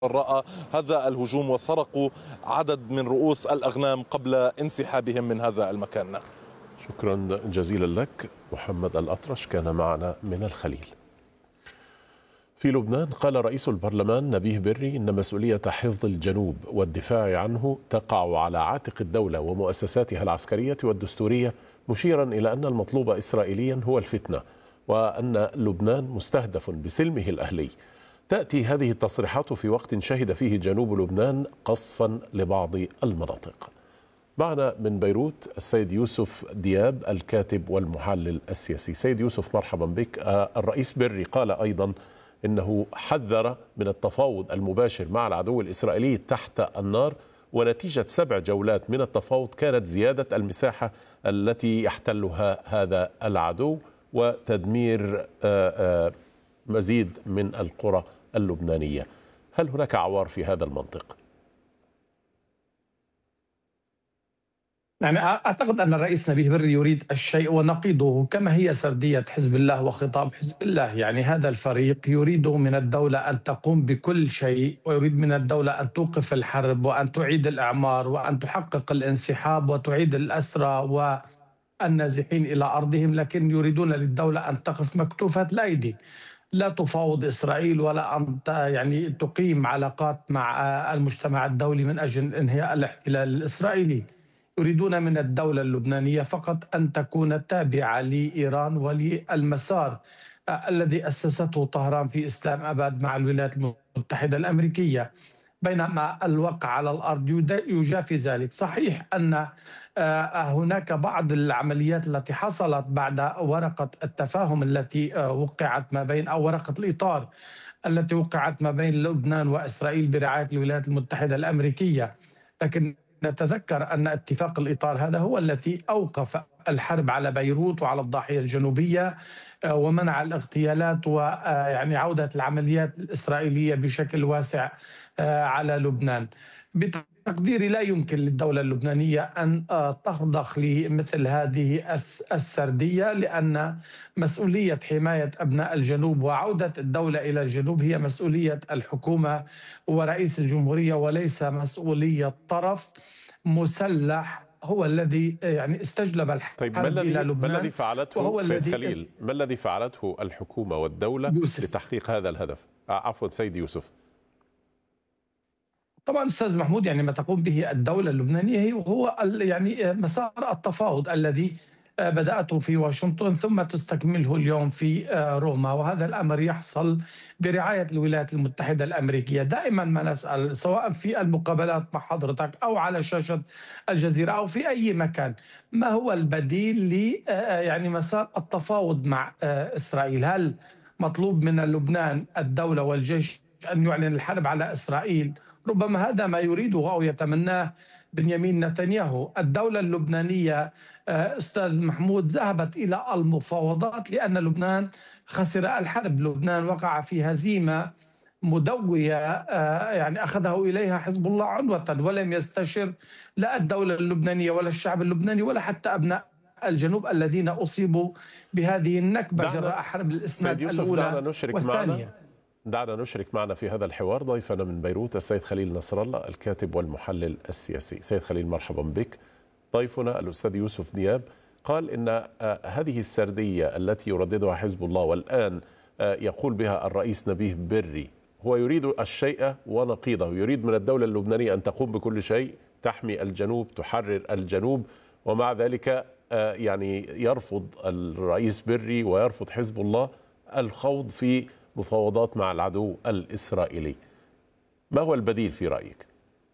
رأى هذا الهجوم وسرقوا عدد من رؤوس الأغنام قبل انسحابهم من هذا المكان. شكرا جزيلا لك. محمد الأطرش كان معنا من الخليل. في لبنان قال رئيس البرلمان نبيه بري إن مسؤولية حفظ الجنوب والدفاع عنه تقع على عاتق الدولة ومؤسساتها العسكرية والدستورية، مشيرا إلى أن المطلوب إسرائيليا هو الفتنة، وأن لبنان مستهدف بسلمه الأهلي. تأتي هذه التصريحات في وقت شهد فيه جنوب لبنان قصفا لبعض المناطق. معنا من بيروت السيد يوسف دياب الكاتب والمحلل السياسي. سيد يوسف مرحبا بك. الرئيس بري قال أيضا إنه حذر من التفاوض المباشر مع العدو الإسرائيلي تحت النار، ونتيجة 7 جولات من التفاوض كانت زيادة المساحة التي يحتلها هذا العدو وتدمير مزيد من القرى اللبنانية. هل هناك عوار في هذا المنطق؟ يعني أعتقد أن الرئيس نبيه بري يريد الشيء ونقيضه، كما هي سردية حزب الله وخطاب حزب الله. يعني هذا الفريق يريد من الدولة أن تقوم بكل شيء، ويريد من الدولة أن توقف الحرب وأن تعيد الإعمار وأن تحقق الانسحاب وتعيد الأسرى والنازحين إلى أرضهم، لكن يريدون للدولة أن تقف مكتوفة الأيدي، لا تفاوض إسرائيل ولا أن يعني تقيم علاقات مع المجتمع الدولي من أجل إنهاء الاحتلال الإسرائيلي. يريدون من الدولة اللبنانية فقط أن تكون تابعة لإيران وللمسار الذي أسسته طهران في إسلام أباد مع الولايات المتحدة الأمريكية، بينما الواقع على الأرض يجافي ذلك. صحيح أن هناك بعض العمليات التي حصلت بعد ورقة التفاهم التي وقعت ما بين، أو ورقة الإطار التي وقعت ما بين لبنان وإسرائيل برعاية الولايات المتحدة الأمريكية، لكن نتذكر أن اتفاق الإطار هذا هو الذي أوقف الحرب على بيروت وعلى الضاحية الجنوبية، ومنع الاغتيالات ويعني عودة العمليات الإسرائيلية بشكل واسع على لبنان. بتقديري لا يمكن للدولة اللبنانية أن ترضخ لمثل هذه السردية، لأن مسؤولية حماية أبناء الجنوب وعودة الدولة إلى الجنوب هي مسؤولية الحكومة ورئيس الجمهورية، وليس مسؤولية طرف مسلح هو الذي يعني استجلب طيب الحرب إلى لبنان. ما الذي فعلته وهو سيد الذي خليل؟ ما الذي فعلته الحكومة والدولة لتحقيق هذا الهدف؟ عفوا سيد يوسف. طبعا استاذ محمود، يعني ما تقوم به الدوله اللبنانيه هو يعني مسار التفاوض الذي بداته في واشنطن ثم تستكمله اليوم في روما، وهذا الامر يحصل برعايه الولايات المتحده الامريكيه. دائما ما نسال، سواء في المقابلات مع حضرتك او على شاشه الجزيره او في اي مكان، ما هو البديل ل يعني مسار التفاوض مع اسرائيل؟ هل مطلوب من لبنان الدوله والجيش ان يعلن الحرب على اسرائيل؟ ربما هذا ما يريده أو يتمناه بنيامين نتنياهو. الدولة اللبنانية أستاذ محمود ذهبت إلى المفاوضات لأن لبنان خسر الحرب. لبنان وقع في هزيمة مدوية يعني أخذه إليها حزب الله عنوة، ولم يستشر لا الدولة اللبنانية ولا الشعب اللبناني ولا حتى أبناء الجنوب الذين أصيبوا بهذه النكبة جراء حرب الإسناد الأولى والثانية. دعنا نشرك معنا في هذا الحوار ضيفنا من بيروت السيد خليل نصر الله الكاتب والمحلل السياسي. سيد خليل مرحبا بك. ضيفنا الأستاذ يوسف دياب قال إن هذه السردية التي يرددها حزب الله والآن يقول بها الرئيس نبيه بري هو يريد الشيء ونقيضه، يريد من الدولة اللبنانية أن تقوم بكل شيء، تحمي الجنوب، تحرر الجنوب، ومع ذلك يعني يرفض الرئيس بري ويرفض حزب الله الخوض في مفاوضات مع العدو الإسرائيلي. ما هو البديل في رأيك؟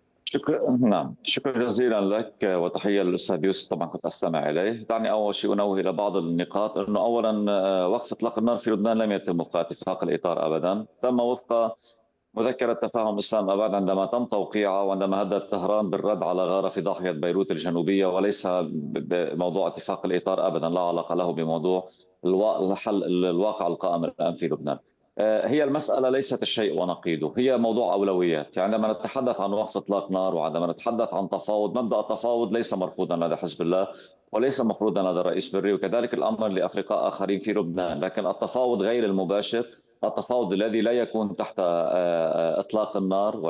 شكرا جزيلا لك وتحية للأستاذ يوسف، طبعا كنت أستمع إليه. دعني أول شيء أنوه إلى بعض النقاط. أنه أولا وقف إطلاق النار في لبنان لم يتم وفق اتفاق الإطار أبدا، تم وفق مذكرة تفاهم إسلام أباد عندما تم توقيعها وعندما هدد طهران بالرد على غارة في ضاحية بيروت الجنوبية، وليس بموضوع اتفاق الإطار أبدا، لا علاقة له بموضوع حل الواقع القائم الآن في لبنان. هي المسألة ليست الشيء ونقيضه، هي موضوع أولويات. يعني عندما نتحدث عن وقف إطلاق نار وعندما نتحدث عن تفاوض، مبدأ التفاوض ليس مرفوضا لدى حزب الله وليس مفروضا لدى الرئيس بري، وكذلك الأمر لأفرقاء آخرين في لبنان. لكن التفاوض غير المباشر التفاوض الذي لا يكون تحت إطلاق النار